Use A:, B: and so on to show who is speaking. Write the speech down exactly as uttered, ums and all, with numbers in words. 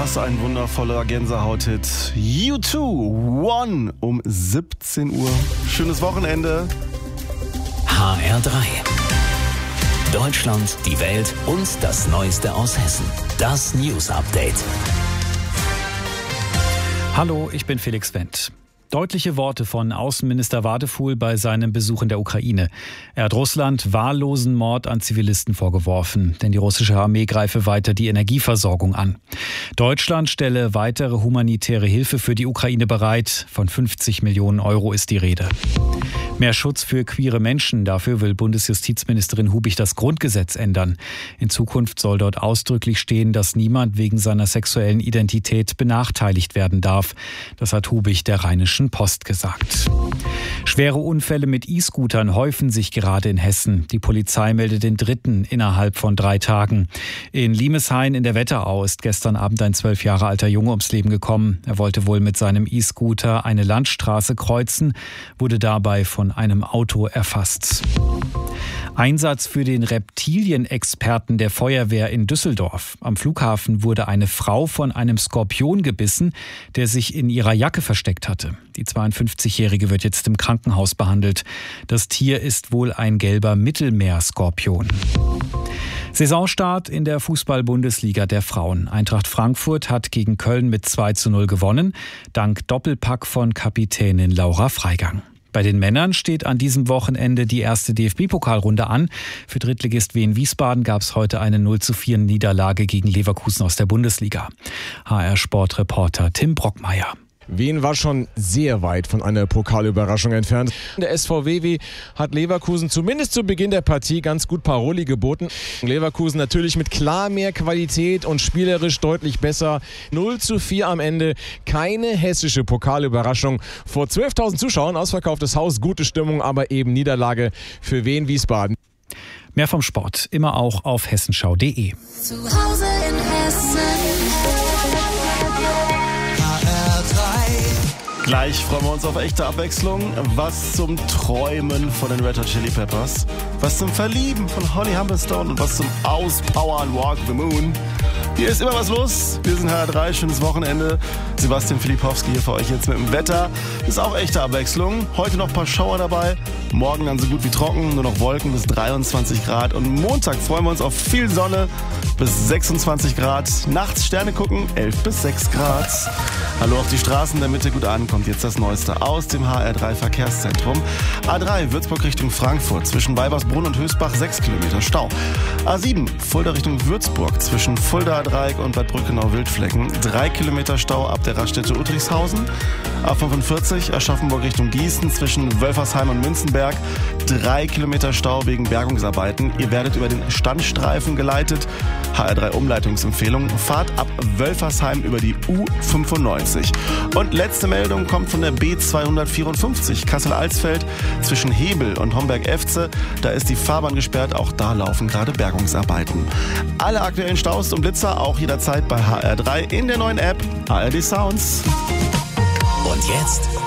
A: Was ein wundervoller Gänsehaut-Hit. U zwei, One um siebzehn Uhr. Schönes Wochenende.
B: H R drei. Deutschland, die Welt und das Neueste aus Hessen. Das News Update.
C: Hallo, ich bin Felix Wendt. Deutliche Worte von Außenminister Wadefuhl bei seinem Besuch in der Ukraine. Er hat Russland wahllosen Mord an Zivilisten vorgeworfen, denn die russische Armee greife weiter die Energieversorgung an. Deutschland stelle weitere humanitäre Hilfe für die Ukraine bereit. Von fünfzig Millionen Euro ist die Rede. Mehr Schutz für queere Menschen. Dafür will Bundesjustizministerin Hubig das Grundgesetz ändern. In Zukunft soll dort ausdrücklich stehen, dass niemand wegen seiner sexuellen Identität benachteiligt werden darf. Das hat Hubig der Rheinischen Post gesagt. Schwere Unfälle mit E-Scootern häufen sich gerade in Hessen. Die Polizei meldet den dritten innerhalb von drei Tagen. In Limeshain in der Wetterau ist gestern Abend ein zwölf Jahre alter Junge ums Leben gekommen. Er wollte wohl mit seinem E-Scooter eine Landstraße kreuzen, wurde dabei von einem Auto erfasst. Einsatz für den Reptilienexperten der Feuerwehr in Düsseldorf. Am Flughafen wurde eine Frau von einem Skorpion gebissen, der sich in ihrer Jacke versteckt hatte. Die zweiundfünfzigjährige wird jetzt im Krankenhaus behandelt. Das Tier ist wohl ein gelber Mittelmeerskorpion. Saisonstart in der Fußball-Bundesliga der Frauen. Eintracht Frankfurt hat gegen Köln mit zwei zu null gewonnen, dank Doppelpack von Kapitänin Laura Freigang. Bei den Männern steht an diesem Wochenende die erste D F B-Pokalrunde an. Für Drittligist Wien Wiesbaden gab es heute eine null zu vier Niederlage gegen Leverkusen aus der Bundesliga. H R-Sportreporter Tim Brockmeier.
D: Wien war schon sehr weit von einer Pokalüberraschung entfernt. Der S V W W hat Leverkusen zumindest zu Beginn der Partie ganz gut Paroli geboten. Leverkusen natürlich mit klar mehr Qualität und spielerisch deutlich besser. null zu vier am Ende. Keine hessische Pokalüberraschung. Vor zwölftausend Zuschauern, ausverkauftes Haus, gute Stimmung, aber eben Niederlage für Wien Wiesbaden.
C: Mehr vom Sport immer auch auf hessenschau punkt de.
E: Zu Hause in Hessen.
A: Gleich freuen wir uns auf echte Abwechslung. Was zum Träumen von den Red Hot Chili Peppers. Was zum Verlieben von Holly Humberstone und was zum Auspowern Walk the Moon. Hier ist immer was los. Wir sind H R drei, schönes Wochenende. Sebastian Filipowski hier für euch jetzt mit dem Wetter. Ist auch echte Abwechslung. Heute noch ein paar Schauer dabei. Morgen dann so gut wie trocken, nur noch Wolken bis dreiundzwanzig Grad. Und Montag freuen wir uns auf viel Sonne bis sechsundzwanzig Grad. Nachts Sterne gucken, elf bis sechs Grad. Hallo auf die Straßen der Mitte gut an. Kommt jetzt das Neueste aus dem H R drei Verkehrszentrum. A drei Würzburg Richtung Frankfurt. Zwischen Weibersbrunn und Höchstbach sechs Kilometer Stau. A sieben Fulda Richtung Würzburg. Zwischen Fulda Dreieck und Bad Brückenau-Wildflecken. drei Kilometer Stau ab der Raststätte Uttrichshausen. A fünfundvierzig Aschaffenburg Richtung Gießen. Zwischen Wölfersheim und Münzenberg. drei Kilometer Stau wegen Bergungsarbeiten. Ihr werdet über den Standstreifen geleitet. H R drei Umleitungsempfehlung. Fahrt ab Wölfersheim über die U fünfundneunzig. Und letzte Meldung kommt von der B zweihundertvierundfünfzig Kassel-Alsfeld zwischen Hebel und Homberg-Efze. Da ist die Fahrbahn gesperrt, auch da laufen gerade Bergungsarbeiten. Alle aktuellen Staus und Blitzer auch jederzeit bei H R drei in der neuen App A R D Sounds.
B: Und jetzt